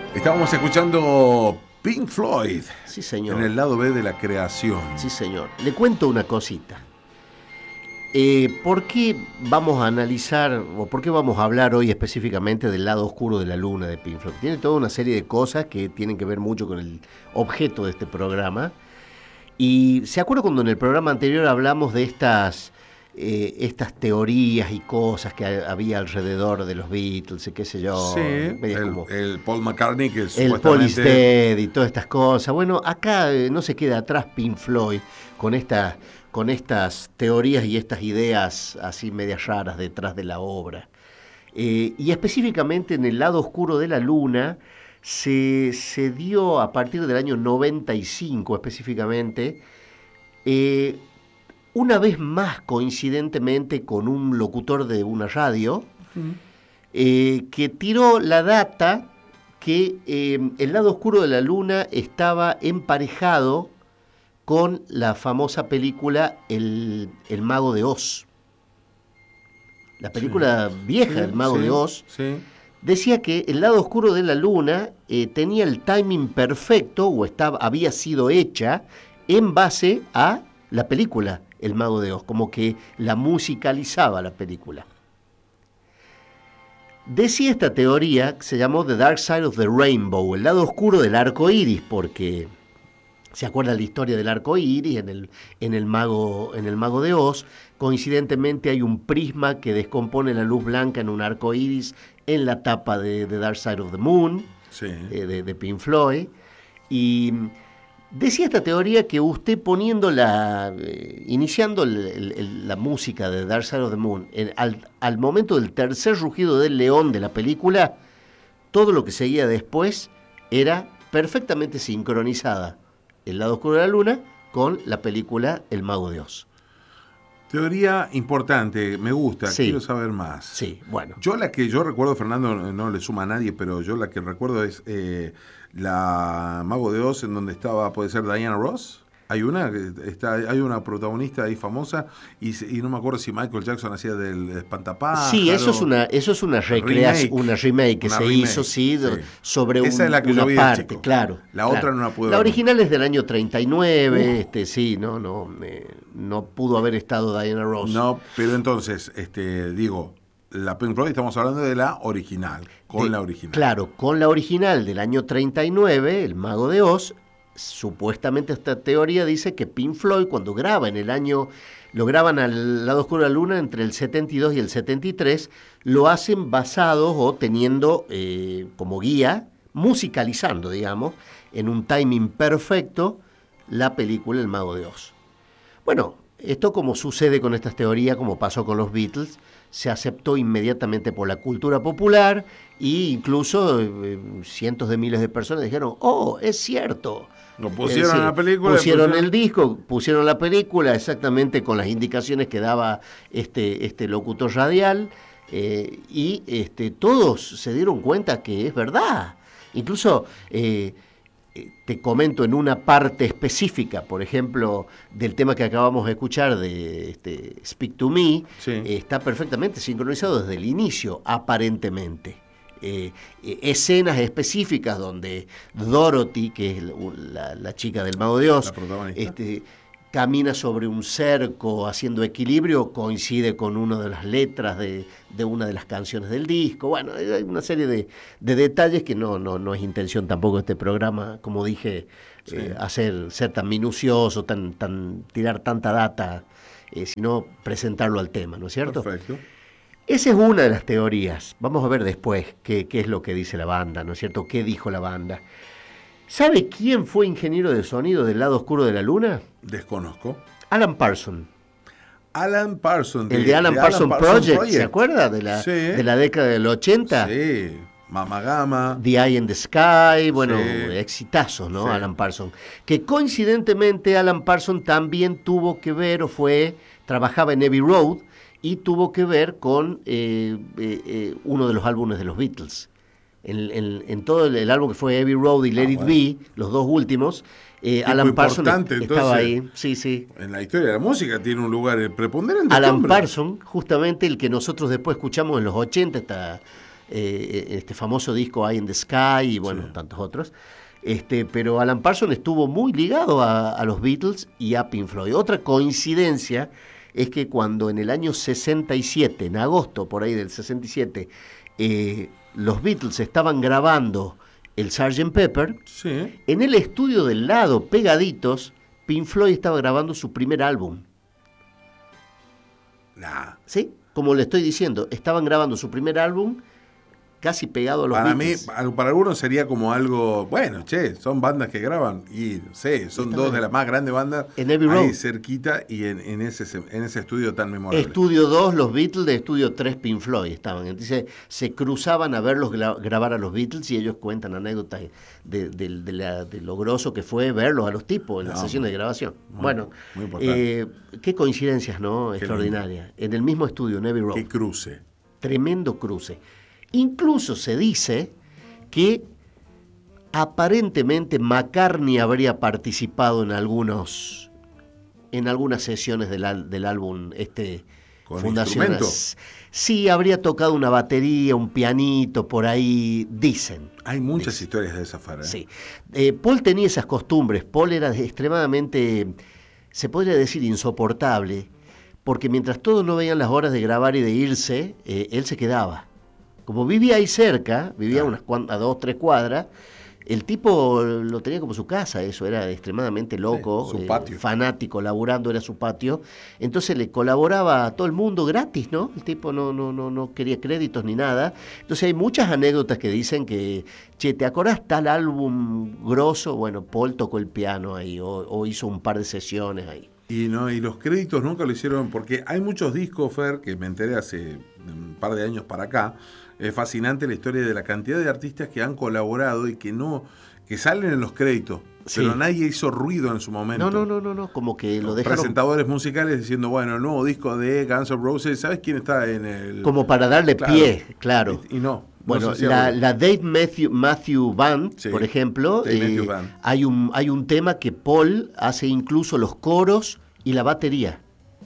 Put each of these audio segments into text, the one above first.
Estábamos escuchando Pink Floyd. Sí, señor. En el lado B de la creación. Sí, señor. Le cuento una cosita. ¿Por qué vamos a analizar o por qué vamos a hablar hoy específicamente del lado oscuro de la luna de Pink Floyd? Tiene toda una serie de cosas que tienen que ver mucho con el objeto de este programa. Y se acuerda cuando en el programa anterior hablamos de estas teorías y cosas que había alrededor de los Beatles y qué sé yo. Sí, el Paul McCartney que el supuestamente... Paul is dead y todas estas cosas. Bueno, acá no se queda atrás Pink Floyd con estas teorías y estas ideas así medias raras detrás de la obra. Y específicamente en el lado oscuro de la luna se dio a partir del año 95 específicamente, una vez más coincidentemente con un locutor de una radio, que tiró la data que el lado oscuro de la luna estaba emparejado con la famosa película El Mago de Oz. La película vieja, El Mago de Oz, decía que el lado oscuro de la luna tenía el timing perfecto o había sido hecha en base a la película El Mago de Oz, como que la musicalizaba la película. Decía esta teoría que se llamó The Dark Side of the Rainbow, el lado oscuro del arco iris, porque se acuerda la historia del arco iris en el mago de Oz. Coincidentemente hay un prisma que descompone la luz blanca en un arco iris en la tapa de The Dark Side of the Moon, de Pink Floyd. Y decía esta teoría que usted iniciando la música de Dark Side of the Moon, al momento del tercer rugido del león de la película, todo lo que seguía después era perfectamente sincronizada, el lado oscuro de la luna, con la película El Mago de Oz. Teoría importante, me gusta, quiero saber más. Sí, bueno. Yo recuerdo, Fernando, no le suma a nadie, pero yo la que recuerdo es la Mago de Oz, en donde puede ser Diana Ross. Hay una protagonista ahí famosa y no me acuerdo si Michael Jackson hacía del espantapájaros. Sí, eso es una recreación, una remake que se hizo, sobre esa es la que una yo vi parte, chico. claro. La otra no la pude ver. La original es del año 39, no pudo haber estado Diana Ross. No, pero entonces, la Pink Floyd estamos hablando de la original, la original. Claro, con la original del año 39, El Mago de Oz. Supuestamente esta teoría dice que Pink Floyd cuando lo graban al lado oscuro de la luna entre el 72 y el 73, lo hacen basados o teniendo como guía, musicalizando, digamos, en un timing perfecto, la película El Mago de Oz. Bueno, esto como sucede con estas teorías, como pasó con los Beatles, se aceptó inmediatamente por la cultura popular e incluso cientos de miles de personas dijeron, oh, es cierto. Lo pusieron en la película. Pusieron el disco, pusieron la película exactamente con las indicaciones que daba este locutor radial y todos se dieron cuenta que es verdad. Incluso te comento en una parte específica, por ejemplo, del tema que acabamos de escuchar de Speak to Me, está perfectamente sincronizado desde el inicio, aparentemente. Escenas específicas donde Dorothy, que es la chica del Mago de Oz, camina sobre un cerco haciendo equilibrio, coincide con una de las letras de una de las canciones del disco. Bueno, hay una serie de detalles que no es intención tampoco de este programa, como dije, ser tan minucioso, tirar tanta data, sino presentarlo al tema, ¿no es cierto? Perfecto. Esa es una de las teorías. Vamos a ver después qué es lo que dice la banda, ¿no es cierto? ¿Qué dijo la banda? ¿Sabe quién fue ingeniero de sonido del lado oscuro de la luna? Desconozco. Alan Parsons. Alan Parsons. El de Alan Parsons Project, ¿se acuerda? De la década del 80. Sí, Mama Gama. The Eye in the Sky, bueno, exitazos, ¿no? Sí. Alan Parsons. Que coincidentemente Alan Parsons también tuvo que ver, trabajaba en Abbey Road, y tuvo que ver con uno de los álbumes de los Beatles. En todo el álbum que fue Abbey Road y Let It Be, los dos últimos, Alan Parsons estaba ahí. Sí. En la historia de la música tiene un lugar preponderante. Alan Parsons, justamente el que nosotros después escuchamos en los 80, este famoso disco Eye in the Sky y bueno, tantos otros. Pero Alan Parsons estuvo muy ligado a los Beatles y a Pink Floyd. Otra coincidencia es que cuando en el año 67, en agosto por ahí del 67, los Beatles estaban grabando el Sgt. Pepper, Sí. en el estudio del lado, pegaditos, Pink Floyd estaba grabando su primer álbum. Nah. ¿Sí? Como le estoy diciendo, estaban grabando su primer álbum casi pegado a los Para mí, Beatles. para algunos sería como algo, bueno, che, son bandas que graban y no sé, son dos de las más grandes bandas en Abbey ahí Road. cerquita y en ese estudio tan memorable. Estudio 2 los Beatles, de Estudio 3 Pink Floyd estaban. Entonces se cruzaban a verlos grabar a los Beatles y ellos cuentan anécdotas de lo groso que fue verlos a los tipos en las sesiones de grabación. Bueno, muy importante. Qué coincidencias, ¿no? Qué Extraordinarias. En el mismo estudio, en Abbey Road. Qué cruce. Tremendo cruce. Incluso se dice que aparentemente McCartney habría participado en algunas sesiones del álbum ¿Con Fundación. instrumento? Sí, habría tocado una batería, un pianito, por ahí dicen. Hay muchas historias de esa Fer, ¿eh? Sí. Paul tenía esas costumbres. Paul era extremadamente, se podría decir, insoportable, porque mientras todos no veían las horas de grabar y de irse, él se quedaba. Como vivía ahí cerca, vivía a 2, 3 cuadras, el tipo lo tenía como su casa, eso era extremadamente loco, su patio. fanático, laburando, era su patio. Entonces le colaboraba a todo el mundo gratis, ¿no? El tipo no quería créditos ni nada. Entonces hay muchas anécdotas que dicen que, che, ¿te acordás tal álbum grosso? Bueno, Paul tocó el piano ahí o hizo un par de sesiones ahí. Y los créditos nunca lo hicieron, porque hay muchos discos, Fer, que me enteré hace un par de años para acá. Es fascinante la historia de la cantidad de artistas que han colaborado y que salen en los créditos, Sí. pero nadie hizo ruido en su momento. No, como que lo dejaron Presentadores musicales diciendo, bueno, el nuevo disco de Guns N' Roses, ¿sabes quién está en el...? como para darle pie, claro. Y no. Bueno, no se hacía ruido. la Dave Matthew Band, Sí, por ejemplo, Dave Matthews Band. hay un tema que Paul hace incluso los coros y la batería,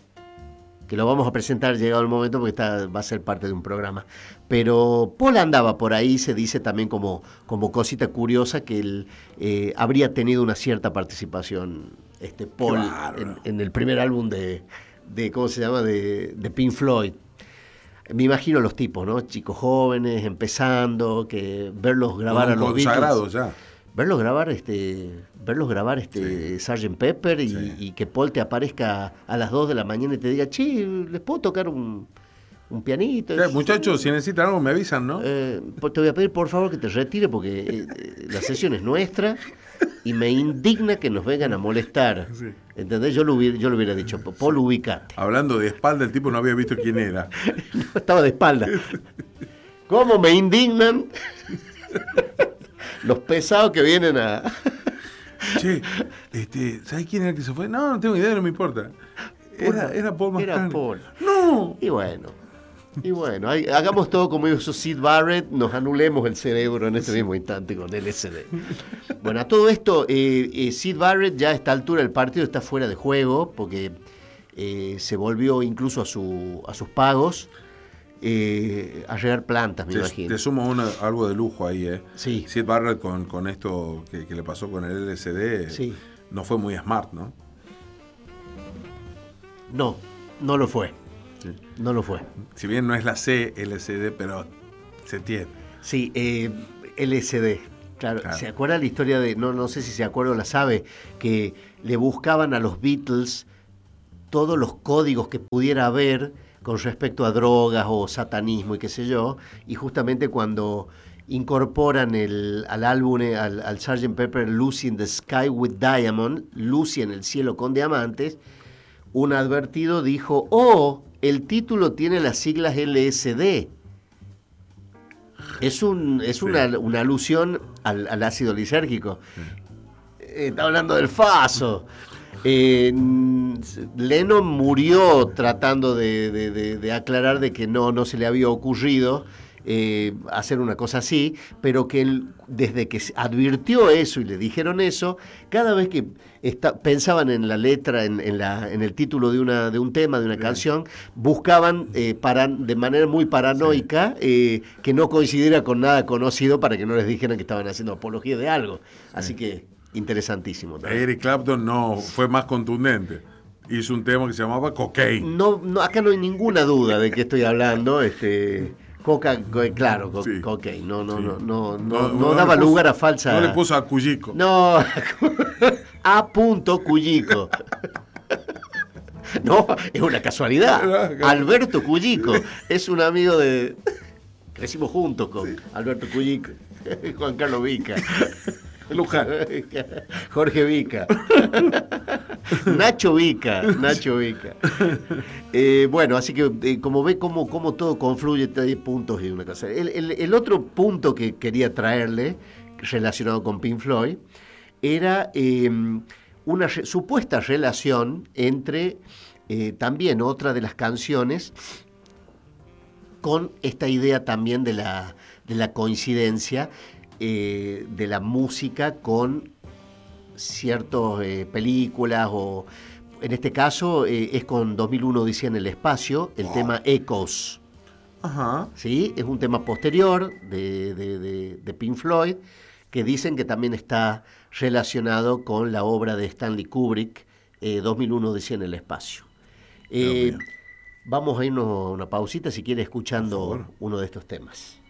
que lo vamos a presentar llegado el momento porque va a ser parte de un programa. Pero Paul andaba por ahí, se dice también como cosita curiosa que él habría tenido una cierta participación, Paul, en el primer álbum de ¿cómo se llama? De Pink Floyd. Me imagino los tipos, ¿no? Chicos jóvenes, empezando, que verlos grabar a los consagrados Beatles. ya. Verlos grabar Sgt. Pepper y que Paul te aparezca a las 2 de la mañana y te diga, che, ¿les puedo tocar un pianito? Muchachos, si necesitan algo me avisan, ¿no? Te voy a pedir por favor que te retire porque la sesión es nuestra y me indigna que nos vengan a molestar. Sí. ¿Entendés? Yo le hubiera dicho, Paul, ubicate. Hablando de espalda, el tipo no había visto quién era. No, estaba de espalda. ¿Cómo me indignan los pesados que vienen a... Che, ¿sabes quién era el que se fue? No tengo idea, no me importa. Era Paul McCartney. Era Paul. No. Y bueno, hagamos todo como hizo Syd Barrett, nos anulemos el cerebro en este mismo instante con LSD. Bueno, a todo esto, Syd Barrett ya a esta altura del partido está fuera de juego porque se volvió incluso a sus pagos a regar plantas, me imagino. Te sumo algo de lujo ahí, ¿eh? Sí. Syd Barrett con esto que le pasó con el LSD, Sí. no fue muy smart, ¿no? No lo fue. Sí. No lo fue. Si bien no es la C, LSD, pero se tiene. Sí, LSD. Claro. ¿Se acuerda la historia de, no sé si se acuerda o la sabe, que le buscaban a los Beatles todos los códigos que pudiera haber con respecto a drogas o satanismo y qué sé yo, y justamente cuando incorporan al álbum, al Sgt. Pepper, Lucy in the Sky with Diamond, Lucy en el cielo con diamantes, un advertido dijo, el título tiene las siglas LSD. Es una alusión al ácido lisérgico. Está hablando del faso. Lennon murió tratando de aclarar de que no se le había ocurrido hacer una cosa así, pero que él, desde que advirtió eso y le dijeron eso, cada vez que pensaban en la letra, en el título de un tema, de una canción, buscaban de manera muy paranoica que no coincidiera con nada conocido para que no les dijeran que estaban haciendo apología de algo. Así que interesantísimo también. Eric Clapton no fue más contundente. Hizo un tema que se llamaba Cocaine. No, acá no hay ninguna duda de qué estoy hablando. Claro, Sí. cocaine. No No daba le puso- lugar a falsa. No le puso a Cuyico. No, A. Cuyico. No, es una casualidad. Alberto Cuyico es un amigo de. Crecimos juntos con Alberto Cuyico, Juan Carlos Vica, Luján. Jorge Vica, Nacho Vica. Bueno, así que como ve cómo todo confluye, hay puntos y una cosa. El otro punto que quería traerle, relacionado con Pink Floyd, era una supuesta relación entre también otra de las canciones con esta idea también de la coincidencia de la música con ciertas películas, o en este caso es con 2001 Odisea en el espacio, el tema Echoes. Ajá. ¿Sí? Es un tema posterior de Pink Floyd, que dicen que también está relacionado con la obra de Stanley Kubrick, 2001 Odisea en el espacio. Dios mío. Vamos a irnos a una pausita, si quiere, Por escuchando favor. uno de estos temas.